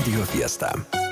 Radio Fiesta.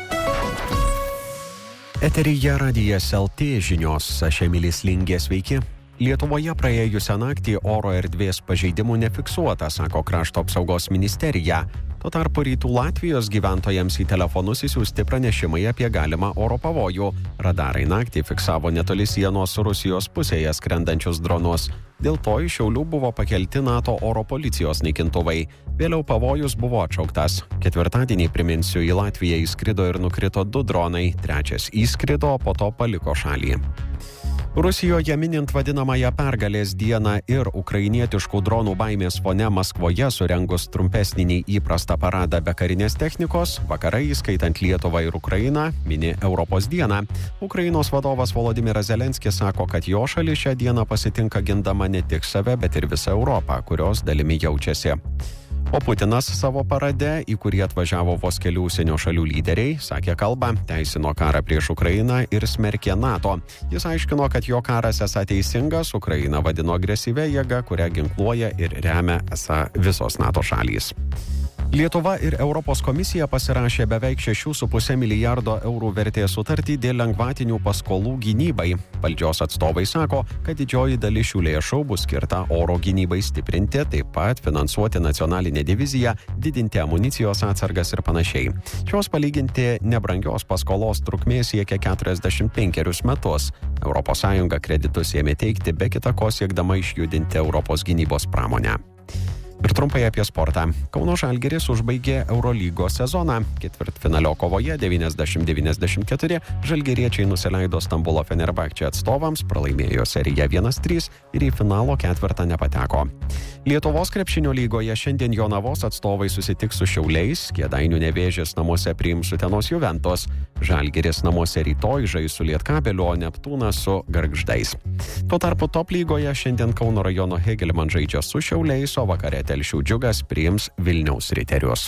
Eteryje Radijas LT žinios, aš Emilis Lingė, sveiki. Lietuvoje praėjusią naktį oro erdvės pažeidimų nefiksuota, sako Krašto apsaugos ministerija. Tuo tarpu rytų Latvijos gyventojams į telefonus įsiųsti pranešimai apie galimą oro pavojų. Radarai naktį fiksavo netoli sienos su Rusijos pusėje skrendančius dronus. Dėl to iš Šiaulių buvo pakelti NATO oro policijos naikintuvai. Vėliau pavojus buvo atšauktas. Ketvirtadienį, priminsiu, į Latviją įskrido ir nukrito 2 dronai, 3 įskrido, po to paliko šalį. Rusijoje minint vadinamąją pergalės dieną ir ukrainietiškų dronų baimės fone Maskvoje surengus trumpesnį nei įprastą paradą be karinės technikos, vakarai, įskaitant Lietuvą ir Ukrainą, mini Europos dieną. Ukrainos vadovas Volodymyras Zelenskis sako, kad jo šalis šią dieną pasitinka gindama ne tik save, bet ir visą Europą, kurios dalimi jaučiasi. O Putinas savo parade, į kurį atvažiavo vos kelių užsienio šalių lyderiai, sakė kalbą, teisino karą prieš Ukrainą ir smerkė NATO. Jis aiškino, kad jo karas esą teisingas, Ukrainą vadino agresyvia jėga, kurią ginkluoja ir remia esą visos NATO šalys. Lietuva ir Europos komisija pasirašė beveik 6,5 milijardo eurų vertės sutartį dėl lengvatinių paskolų gynybai. Valdžios atstovai sako, kad didžioji dalis šių lėšų bus skirta oro gynybai stiprinti, taip pat finansuoti nacionalinę diviziją, didinti amunicijos atsargas ir panašiai. Šios palyginti nebrangios paskolos trukmė siekia 45 metus. ES kreditus ėmė teikti be kita ko siekdama išjudinti Europos gynybos pramonę. Ir trumpai apie sportą. Kauno Žalgiris užbaigė Eurolygos sezoną. Ketvirtfinalio kovoje 90-94 žalgiriečiai nusileido Stambulo Fenerbahče atstovams, pralaimėjo seriją 1-3 ir į finalo ketvirtą nepateko. Lietuvos krepšinio lygoje šiandien Jonavos atstovai susitiks su Šiauliais, Kėdainių Nevėžis namuose priims Utenos Juventus, Žalgiris namuose rytoj žais su Lietkabeliu, o Neptūnas su Gargždais. Tuo tarpu top lygoje šiandien Kauno rajono Hegelman žaidžia su Šiauliais, o vakare Telšių Džiugas priims Vilniaus Riterius.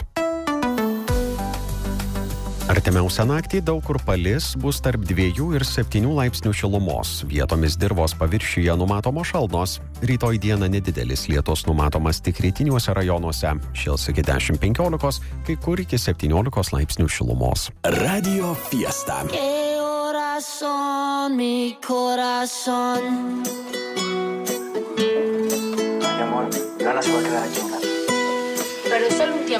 Artimiausią naktį daug kur palis, bus tarp 2 ir 7 laipsnių šilumos. Vietomis dirvos paviršiuje numatomos šalnos. Rytoj dieną nedidelis lietus numatomas tik rytiniuose rajonuose. Šils iki 10-15, kai kur iki 17 laipsnių šilumos. Radio Fiesta. Mi corazón. Mi amor, ganas va a quedar aquí. Pero es solo un tiempo.